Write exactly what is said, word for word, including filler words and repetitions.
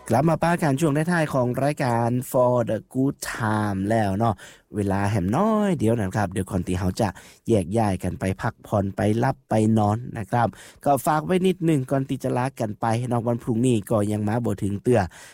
กลับมาป้าการช่วงท้ายๆของรายการ For the Good Time แล้วเนาะเวลาแหมน้อยเดียวนะครับเดี๋ยวก่อนที่เขาจะแยกย้ายกันไปพักผ่อนไปหลับไปนอนนะครับก็ฝากไว้นิดหนึ่งก่อนที่จะลากันไปนอกวันพรุ่งนี้ก็ยังมาบ่ถึงเตื้อ